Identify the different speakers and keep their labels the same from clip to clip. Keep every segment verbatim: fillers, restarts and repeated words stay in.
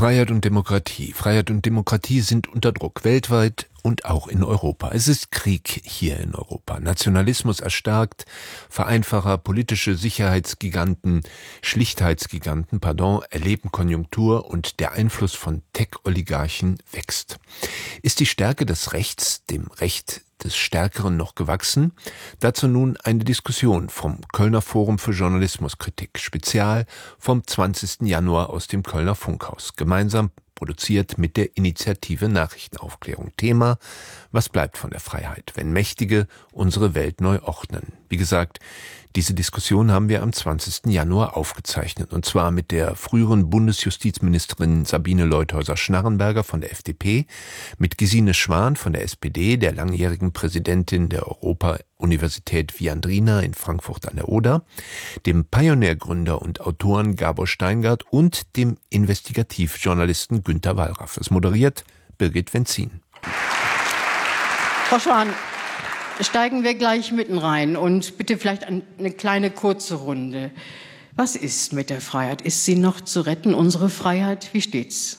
Speaker 1: Freiheit und Demokratie. Freiheit und Demokratie sind unter Druck, weltweit und auch in Europa. Es ist Krieg hier in Europa. Nationalismus erstarkt, Vereinfacher, politische Sicherheitsgiganten, Schlichtheitsgiganten, pardon, erleben Konjunktur und der Einfluss von Tech-Oligarchen wächst. Ist die Stärke des Rechts dem Recht des Stärkeren noch gewachsen? Dazu nun eine Diskussion vom Kölner Forum für Journalismuskritik, Spezial vom zwanzigsten Januar aus dem Kölner Funkhaus, gemeinsam produziert mit der Initiative Nachrichtenaufklärung. Thema: Was bleibt von der Freiheit, wenn Mächtige unsere Welt neu ordnen? Wie gesagt, diese Diskussion haben wir am zwanzigsten Januar aufgezeichnet, und zwar mit der früheren Bundesjustizministerin Sabine Leutheusser-Schnarrenberger von der F D P, mit Gesine Schwan von der S P D, der langjährigen Präsidentin der Europa-Universität Viadrina in Frankfurt an der Oder, dem Pioneer-Gründer und Autoren Gabor Steingart und dem Investigativjournalisten Günter Wallraff. Es moderiert Birgit Wenzin.
Speaker 2: Frau Schwan, steigen wir gleich mitten rein und bitte vielleicht eine kleine kurze Runde. Was ist mit der Freiheit? Ist sie noch zu retten, unsere Freiheit? Wie steht's?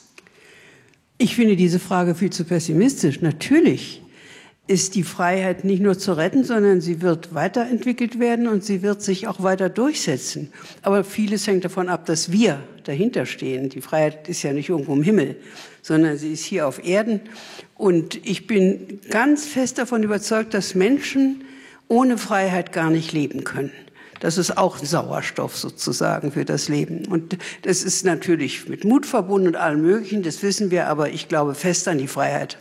Speaker 3: Ich finde diese Frage viel zu pessimistisch. Natürlich ist die Freiheit nicht nur zu retten, sondern sie wird weiterentwickelt werden und sie wird sich auch weiter durchsetzen. Aber vieles hängt davon ab, dass wir dahinter stehen. Die Freiheit ist ja nicht irgendwo im Himmel, sondern sie ist hier auf Erden. Und ich bin ganz fest davon überzeugt, dass Menschen ohne Freiheit gar nicht leben können. Das ist auch Sauerstoff sozusagen für das Leben. Und das ist natürlich mit Mut verbunden und allem Möglichen, das wissen wir, aber ich glaube fest an die Freiheit.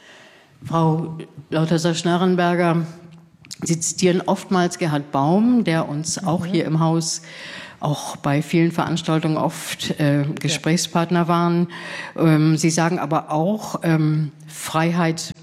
Speaker 2: Frau Leutheusser-Schnarrenberger, Sie zitieren oftmals Gerhard Baum, der uns auch hier im Haus, auch bei vielen Veranstaltungen oft äh, Gesprächspartner waren. Ähm, Sie sagen aber auch, ähm, Freiheit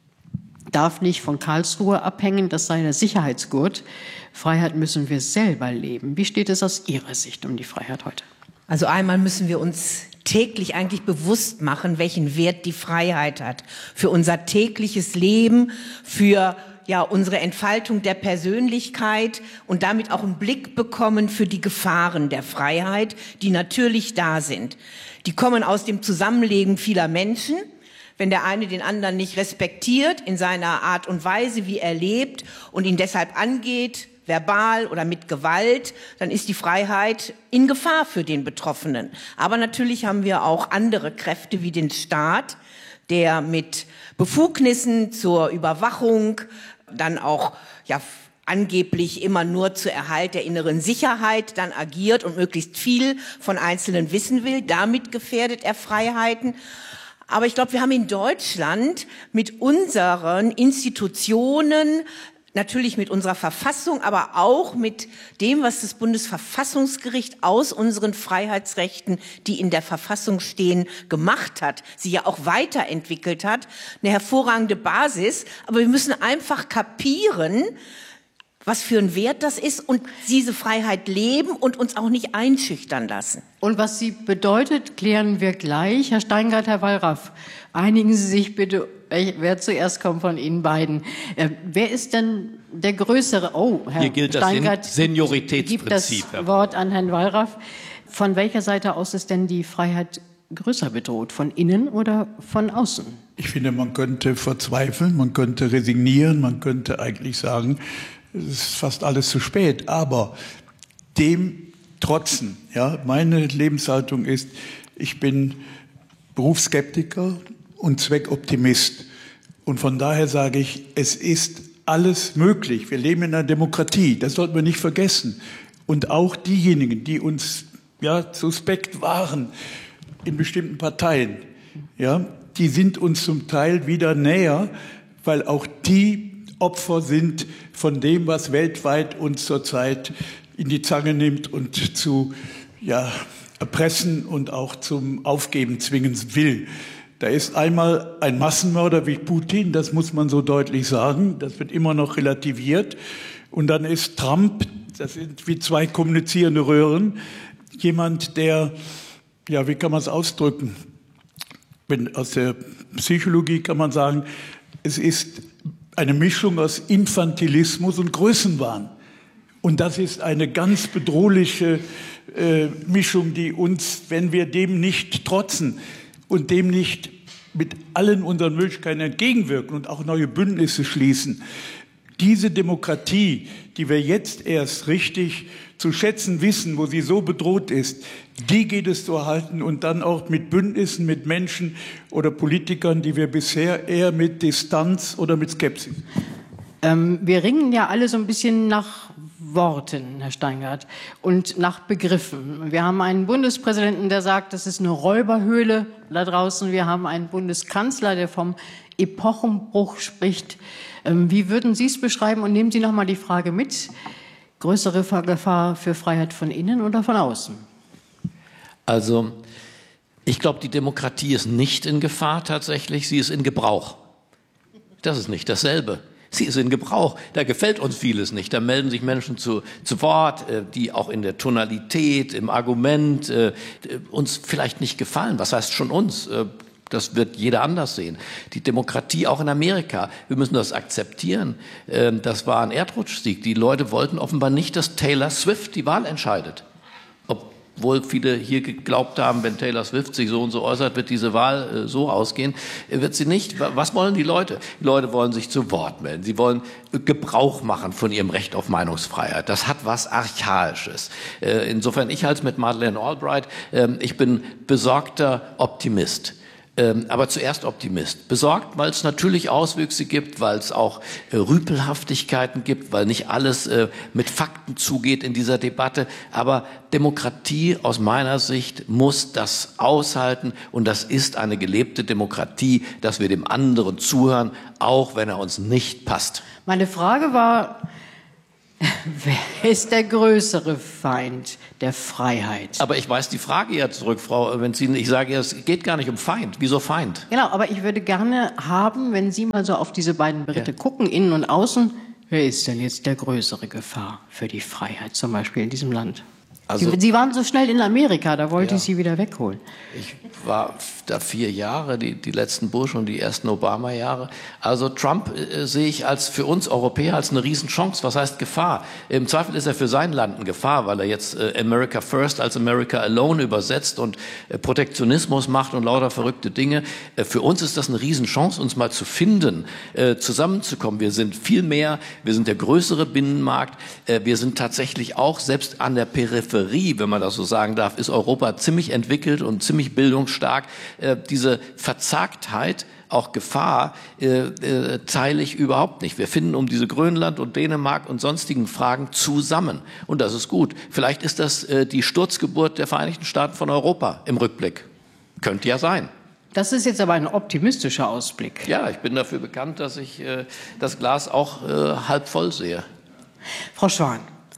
Speaker 2: darf nicht von Karlsruhe abhängen, das sei der Sicherheitsgurt. Freiheit müssen wir selber leben. Wie steht es aus Ihrer Sicht um die Freiheit heute?
Speaker 4: Also einmal müssen wir uns täglich eigentlich bewusst machen, welchen Wert die Freiheit hat für unser tägliches Leben, für ja unsere Entfaltung der Persönlichkeit und damit auch einen Blick bekommen für die Gefahren der Freiheit, die natürlich da sind. Die kommen aus dem Zusammenleben vieler Menschen. Wenn der eine den anderen nicht respektiert in seiner Art und Weise, wie er lebt, und ihn deshalb angeht, verbal oder mit Gewalt, dann ist die Freiheit in Gefahr für den Betroffenen. Aber natürlich haben wir auch andere Kräfte wie den Staat, der mit Befugnissen zur Überwachung, dann auch ja angeblich immer nur zur Erhalt der inneren Sicherheit dann agiert und möglichst viel von Einzelnen wissen will. Damit gefährdet er Freiheiten. Aber ich glaube, wir haben in Deutschland mit unseren Institutionen, natürlich mit unserer Verfassung, aber auch mit dem, was das Bundesverfassungsgericht aus unseren Freiheitsrechten, die in der Verfassung stehen, gemacht hat, sie ja auch weiterentwickelt hat, eine hervorragende Basis. Aber wir müssen einfach kapieren, was für ein Wert das ist und diese Freiheit leben und uns auch nicht einschüchtern lassen.
Speaker 2: Und was sie bedeutet, klären wir gleich. Herr Steingart, Herr Wallraff, einigen Sie sich bitte, wer zuerst kommt von Ihnen beiden. Äh, wer ist denn der größere? Oh, Herr
Speaker 5: Hier gilt
Speaker 2: Steingart,
Speaker 5: das Senioritätsprinzip.
Speaker 2: gibt das Wort an Herrn Wallraff. Von welcher Seite aus ist denn die Freiheit größer bedroht? Von innen oder von außen?
Speaker 6: Ich finde, man könnte verzweifeln, man könnte resignieren, man könnte eigentlich sagen, es ist fast alles zu spät. Aber dem trotzen, ja, meine Lebenshaltung ist, ich bin Berufsskeptiker und Zweckoptimist. Und von daher sage ich, es ist alles möglich. Wir leben in einer Demokratie, das sollten wir nicht vergessen. Und auch diejenigen, die uns ja, suspekt waren in bestimmten Parteien, ja, die sind uns zum Teil wieder näher, weil auch die Opfer sind von dem, was weltweit uns zurzeit in die Zange nimmt und zu ja, erpressen und auch zum Aufgeben zwingen will. Da ist einmal ein Massenmörder wie Putin, das muss man so deutlich sagen, das wird immer noch relativiert. Und dann ist Trump, das sind wie zwei kommunizierende Röhren, jemand, der, ja, wie kann man es ausdrücken? Wenn, aus der Psychologie kann man sagen, es ist eine Mischung aus Infantilismus und Größenwahn. Und das ist eine ganz bedrohliche äh, Mischung, die uns, wenn wir dem nicht trotzen und dem nicht mit allen unseren Möglichkeiten entgegenwirken und auch neue Bündnisse schließen, diese Demokratie, die wir jetzt erst richtig zu schätzen wissen, wo sie so bedroht ist, die geht es zu erhalten und dann auch mit Bündnissen, mit Menschen oder Politikern, die wir bisher eher mit Distanz oder mit Skepsis.
Speaker 2: Ähm, wir ringen ja alle so ein bisschen nach Worten, Herr Steingart, und nach Begriffen. Wir haben einen Bundespräsidenten, der sagt, das ist eine Räuberhöhle da draußen. Wir haben einen Bundeskanzler, der vom Epochenbruch spricht. Ähm, wie würden Sie es beschreiben? Und nehmen Sie noch mal die Frage mit. Größere Gefahr für Freiheit von innen oder von außen?
Speaker 5: Also, ich glaube, die Demokratie ist nicht in Gefahr tatsächlich, sie ist in Gebrauch. Das ist nicht dasselbe. Sie ist in Gebrauch. Da gefällt uns vieles nicht. Da melden sich Menschen zu, zu Wort, äh, die auch in der Tonalität, im Argument äh, uns vielleicht nicht gefallen. Was heißt schon uns? Äh, Das wird jeder anders sehen. Die Demokratie auch in Amerika, wir müssen das akzeptieren. Das war ein Erdrutschsieg. Die Leute wollten offenbar nicht, dass Taylor Swift die Wahl entscheidet. Obwohl viele hier geglaubt haben, wenn Taylor Swift sich so und so äußert, wird diese Wahl so ausgehen. Wird sie nicht. Was wollen die Leute? Die Leute wollen sich zu Wort melden. Sie wollen Gebrauch machen von ihrem Recht auf Meinungsfreiheit. Das hat was Archaisches. Insofern, ich halte es mit Madeleine Albright, ich bin besorgter Optimist. Ähm, aber zuerst Optimist. Besorgt, weil es natürlich Auswüchse gibt, weil es auch äh, Rüpelhaftigkeiten gibt, weil nicht alles äh, mit Fakten zugeht in dieser Debatte. Aber Demokratie aus meiner Sicht muss das aushalten und das ist eine gelebte Demokratie, dass wir dem anderen zuhören, auch wenn er uns nicht passt.
Speaker 2: Meine Frage war, wer ist der größere Feind der Freiheit?
Speaker 5: Aber ich weise die Frage ja zurück, Frau Wenzin. Ich sage ja, es geht gar nicht um Feind. Wieso Feind?
Speaker 2: Genau, aber ich würde gerne haben, wenn Sie mal so auf diese beiden Berichte ja. gucken, innen und außen, wer ist denn jetzt der größere Gefahr für die Freiheit, zum Beispiel in diesem Land? Also, Sie, Sie waren so schnell in Amerika, da wollte ja. ich Sie wieder wegholen.
Speaker 5: Ich war da vier Jahre, die, die letzten Bush und die ersten Obama-Jahre. Also Trump äh, sehe ich als für uns Europäer als eine Riesenchance. Was heißt Gefahr? Im Zweifel ist er für sein Land eine Gefahr, weil er jetzt äh, America First als America Alone übersetzt und äh, Protektionismus macht und lauter verrückte Dinge. Äh, für uns ist das eine Riesenchance, uns mal zu finden, äh, zusammenzukommen. Wir sind viel mehr, wir sind der größere Binnenmarkt. Äh, wir sind tatsächlich auch, selbst an der Peripherie, wenn man das so sagen darf, ist Europa ziemlich entwickelt und ziemlich bildungsstark. Äh, diese Verzagtheit, auch Gefahr, äh, äh, teile ich überhaupt nicht. Wir finden um diese Grönland und Dänemark und sonstigen Fragen zusammen. Und das ist gut. Vielleicht ist das äh, die Sturzgeburt der Vereinigten Staaten von Europa im Rückblick. Könnte ja sein.
Speaker 2: Das ist jetzt aber ein optimistischer Ausblick.
Speaker 5: Ja, ich bin dafür bekannt, dass ich äh, das Glas auch äh, halb voll sehe.
Speaker 2: Frau Schwan,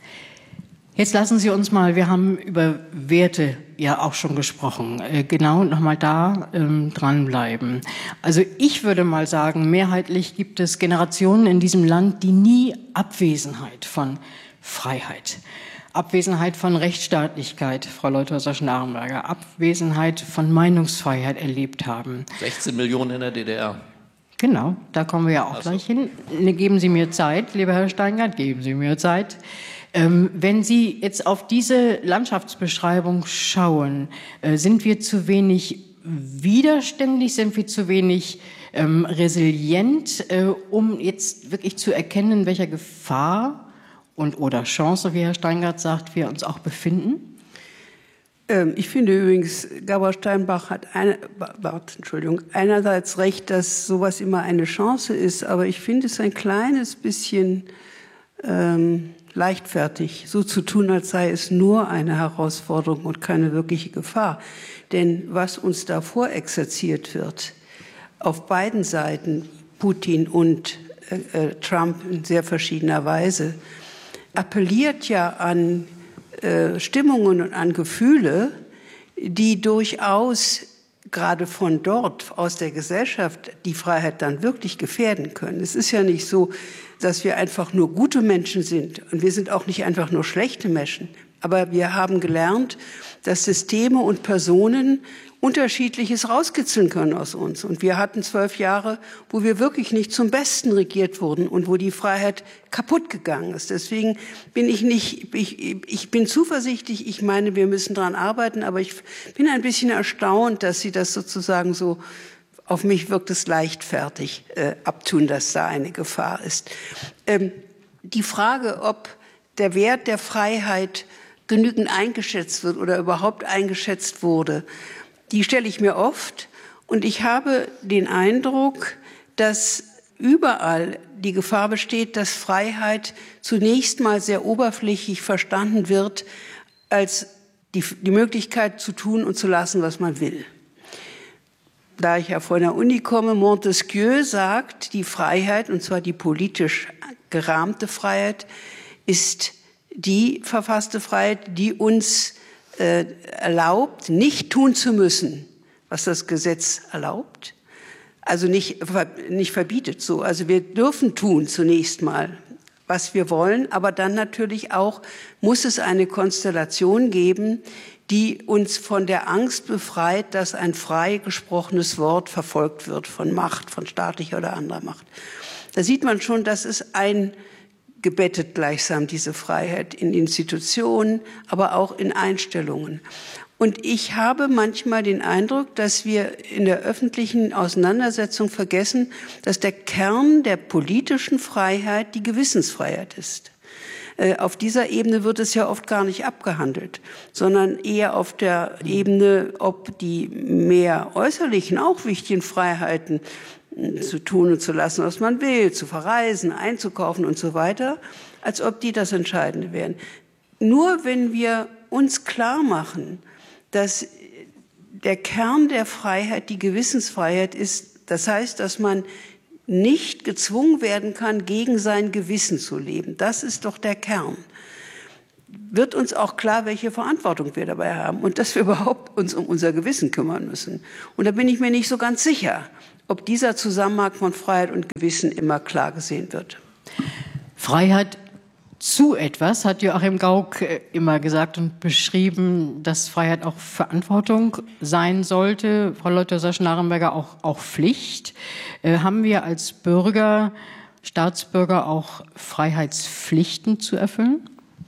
Speaker 2: jetzt lassen Sie uns mal, wir haben über Werte ja auch schon gesprochen, äh, genau nochmal da ähm, dranbleiben. Also ich würde mal sagen, mehrheitlich gibt es Generationen in diesem Land, die nie Abwesenheit von Freiheit, Abwesenheit von Rechtsstaatlichkeit, Frau Leutheusser-Schnarrenberger, Abwesenheit von Meinungsfreiheit erlebt haben.
Speaker 5: sechzehn Millionen in der D D R.
Speaker 2: Genau, da kommen wir ja auch
Speaker 5: also.
Speaker 2: gleich hin. Geben Sie mir Zeit, lieber Herr Steingart, geben Sie mir Zeit. Ähm, wenn Sie jetzt auf diese Landschaftsbeschreibung schauen, äh, sind wir zu wenig widerständig, sind wir zu wenig ähm, resilient, äh, um jetzt wirklich zu erkennen, welcher Gefahr und oder Chance, wie Herr Steingart sagt, wir uns auch befinden?
Speaker 3: Ähm, ich finde übrigens, Gabor Steinbach hat eine, Entschuldigung, einerseits recht, dass sowas immer eine Chance ist, aber ich finde es ein kleines bisschen ähm, leichtfertig, so zu tun, als sei es nur eine Herausforderung und keine wirkliche Gefahr. Denn was uns da vorexerziert wird, auf beiden Seiten, Putin und äh, Trump in sehr verschiedener Weise, appelliert ja an äh, Stimmungen und an Gefühle, die durchaus gerade von dort, aus der Gesellschaft, die Freiheit dann wirklich gefährden können. Es ist ja nicht so, dass wir einfach nur gute Menschen sind und wir sind auch nicht einfach nur schlechte Menschen. Aber wir haben gelernt, dass Systeme und Personen Unterschiedliches rauskitzeln können aus uns. Und wir hatten zwölf Jahre, wo wir wirklich nicht zum Besten regiert wurden und wo die Freiheit kaputt gegangen ist. Deswegen bin ich nicht, ich, ich bin zuversichtlich. Ich meine, wir müssen daran arbeiten, aber ich bin ein bisschen erstaunt, dass Sie das sozusagen so, auf mich wirkt es leichtfertig, äh, abtun, dass da eine Gefahr ist. Ähm, die Frage, ob der Wert der Freiheit genügend eingeschätzt wird oder überhaupt eingeschätzt wurde, die stelle ich mir oft, und ich habe den Eindruck, dass überall die Gefahr besteht, dass Freiheit zunächst mal sehr oberflächlich verstanden wird als die, die Möglichkeit zu tun und zu lassen, was man will. Da ich ja von der Uni komme, Montesquieu sagt, die Freiheit, und zwar die politisch gerahmte Freiheit, ist die verfasste Freiheit, die uns äh, erlaubt, nicht tun zu müssen, was das Gesetz erlaubt, also nicht, nicht verbietet so. Also wir dürfen tun zunächst mal, was wir wollen, aber dann natürlich auch muss es eine Konstellation geben, die uns von der Angst befreit, dass ein frei gesprochenes Wort verfolgt wird von Macht, von staatlicher oder anderer Macht. Da sieht man schon, das ist eingebettet gleichsam, diese Freiheit in Institutionen, aber auch in Einstellungen. Und ich habe manchmal den Eindruck, dass wir in der öffentlichen Auseinandersetzung vergessen, dass der Kern der politischen Freiheit die Gewissensfreiheit ist. Auf dieser Ebene wird es ja oft gar nicht abgehandelt, sondern eher auf der Ebene, ob die mehr äußerlichen, auch wichtigen Freiheiten zu tun und zu lassen, was man will, zu verreisen, einzukaufen und so weiter, als ob die das Entscheidende wären. Nur wenn wir uns klar machen, dass der Kern der Freiheit die Gewissensfreiheit ist, das heißt, dass man nicht gezwungen werden kann, gegen sein Gewissen zu leben. Das ist doch der Kern. Wird uns auch klar, welche Verantwortung wir dabei haben und dass wir überhaupt uns um unser Gewissen kümmern müssen. Und da bin ich mir nicht so ganz sicher, ob dieser Zusammenhang von Freiheit und Gewissen immer klar gesehen wird.
Speaker 2: Freiheit zu etwas, hat Joachim Gauck immer gesagt und beschrieben, dass Freiheit auch Verantwortung sein sollte. Frau Leutheusser-Schnarrenberger, auch, auch Pflicht. Äh, haben wir als Bürger, Staatsbürger auch Freiheitspflichten zu erfüllen?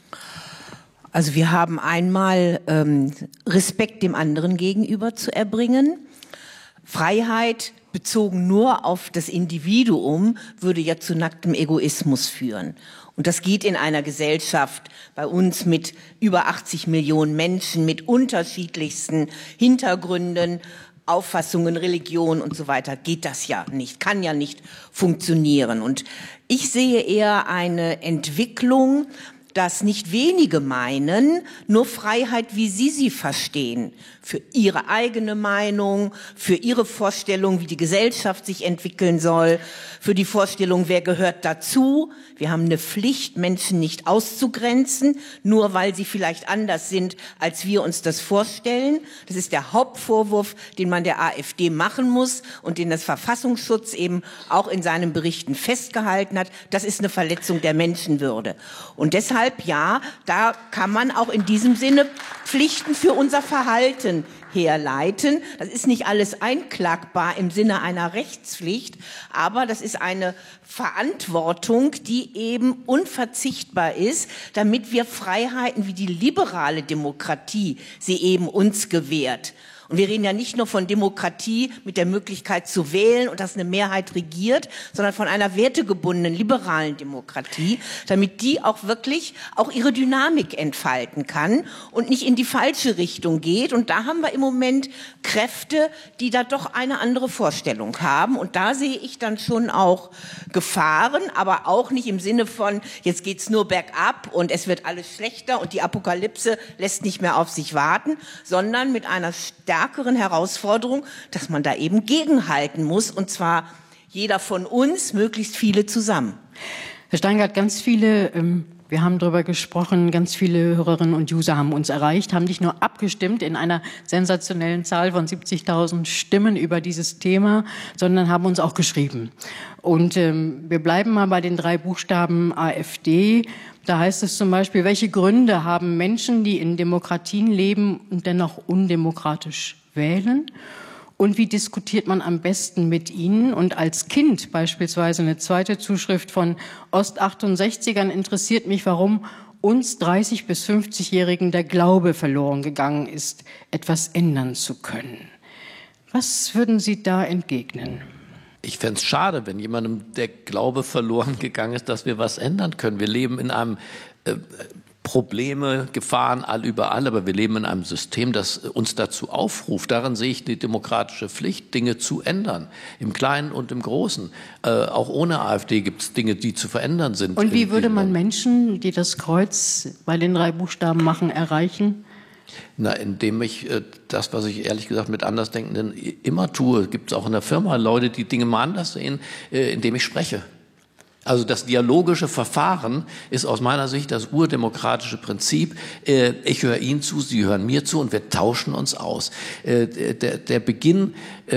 Speaker 4: Also wir haben einmal ähm, Respekt dem anderen gegenüber zu erbringen. Freiheit bezogen nur auf das Individuum würde ja zu nacktem Egoismus führen. Und das geht in einer Gesellschaft bei uns mit über achtzig Millionen Menschen, mit unterschiedlichsten Hintergründen, Auffassungen, Religion und so weiter, geht das ja nicht, kann ja nicht funktionieren. Und ich sehe eher eine Entwicklung, dass nicht wenige meinen, nur Freiheit, wie sie sie verstehen, für ihre eigene Meinung, für ihre Vorstellung, wie die Gesellschaft sich entwickeln soll, für die Vorstellung, wer gehört dazu. Wir haben eine Pflicht, Menschen nicht auszugrenzen, nur weil sie vielleicht anders sind, als wir uns das vorstellen. Das ist der Hauptvorwurf, den man der AfD machen muss und den das Verfassungsschutz eben auch in seinen Berichten festgehalten hat. Das ist eine Verletzung der Menschenwürde. Und deshalb, ja, da kann man auch in diesem Sinne Pflichten für unser Verhalten herleiten. Das ist nicht alles einklagbar im Sinne einer Rechtspflicht, aber das ist eine Verantwortung, die eben unverzichtbar ist, damit wir Freiheiten wie die liberale Demokratie sie eben uns gewährt. Und wir reden ja nicht nur von Demokratie mit der Möglichkeit zu wählen und dass eine Mehrheit regiert, sondern von einer wertegebundenen, liberalen Demokratie, damit die auch wirklich auch ihre Dynamik entfalten kann und nicht in die falsche Richtung geht. Und da haben wir im Moment Kräfte, die da doch eine andere Vorstellung haben. Und da sehe ich dann schon auch Gefahren, aber auch nicht im Sinne von, jetzt geht's nur bergab und es wird alles schlechter und die Apokalypse lässt nicht mehr auf sich warten, sondern mit einer stärkeren Herausforderung, dass man da eben gegenhalten muss, und zwar jeder von uns, möglichst viele zusammen.
Speaker 2: Herr Steingart, ganz viele ähm, Wir haben darüber gesprochen, ganz viele Hörerinnen und User haben uns erreicht, haben nicht nur abgestimmt in einer sensationellen Zahl von siebzigtausend Stimmen über dieses Thema, sondern haben uns auch geschrieben. Und ähm, wir bleiben mal bei den drei Buchstaben AfD. Da heißt es zum Beispiel, welche Gründe haben Menschen, die in Demokratien leben und dennoch undemokratisch wählen? Und wie diskutiert man am besten mit ihnen? Und als Kind beispielsweise eine zweite Zuschrift von Ost achtundsechzigern interessiert mich, warum uns dreißig- bis fünfzigjährigen der Glaube verloren gegangen ist, etwas ändern zu können. Was würden Sie da entgegnen?
Speaker 5: Ich fände es schade, wenn jemandem der Glaube verloren gegangen ist, dass wir was ändern können. Wir leben in einem äh, Probleme, Gefahren all überall, aber wir leben in einem System, das uns dazu aufruft. Darin sehe ich die demokratische Pflicht, Dinge zu ändern, im Kleinen und im Großen. Äh, auch ohne AfD gibt es Dinge, die zu verändern sind.
Speaker 2: Und wie würde man Menschen, die das Kreuz bei den drei Buchstaben machen, erreichen?
Speaker 5: Na, indem ich äh, das, was ich ehrlich gesagt mit Andersdenkenden immer tue, gibt es auch in der Firma Leute, die Dinge mal anders sehen, äh, indem ich spreche. Also das dialogische Verfahren ist aus meiner Sicht das urdemokratische Prinzip. Ich höre Ihnen zu, Sie hören mir zu und wir tauschen uns aus. Der, der Beginn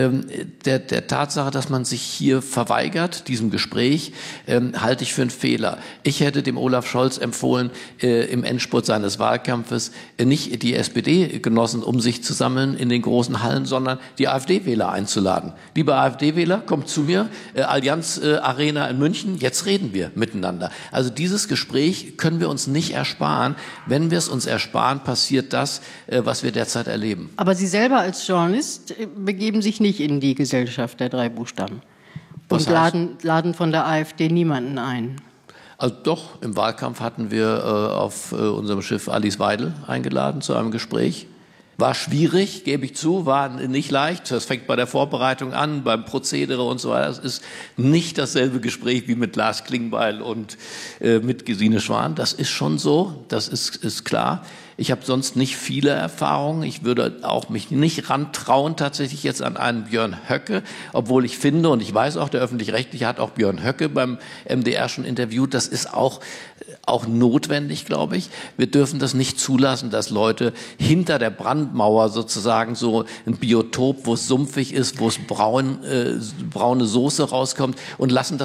Speaker 5: der, der Tatsache, dass man sich hier verweigert, diesem Gespräch, halte ich für einen Fehler. Ich hätte dem Olaf Scholz empfohlen, im Endspurt seines Wahlkampfes nicht die S P D-Genossen um sich zu sammeln in den großen Hallen, sondern die AfD-Wähler einzuladen. Liebe AfD-Wähler, kommt zu mir, Allianz Arena in München, jetzt reden wir miteinander. Also dieses Gespräch können wir uns nicht ersparen. Wenn wir es uns ersparen, passiert das, was wir derzeit erleben.
Speaker 2: Aber Sie selber als Journalist begeben sich nicht in die Gesellschaft der drei Buchstaben
Speaker 5: Was
Speaker 2: und laden, laden von der AfD niemanden ein.
Speaker 5: Also doch, im Wahlkampf hatten wir äh, auf äh, unserem Schiff Alice Weidel eingeladen zu einem Gespräch. War schwierig, gebe ich zu, war nicht leicht. Das fängt bei der Vorbereitung an, beim Prozedere und so weiter. Es ist nicht dasselbe Gespräch wie mit Lars Klingbeil und äh, mit Gesine Schwan. Das ist schon so, das ist, ist klar. Ich habe sonst nicht viele Erfahrungen. Ich würde auch mich nicht rantrauen tatsächlich jetzt an einen Björn Höcke, obwohl ich finde, und ich weiß auch, der Öffentlich-Rechtliche hat auch Björn Höcke beim M D R schon interviewt. Das ist auch, auch notwendig, glaube ich. Wir dürfen das nicht zulassen, dass Leute hinter der Brandmauer sozusagen so ein Biotop, wo es sumpfig ist, wo es braun, äh, braune Soße rauskommt und lassen das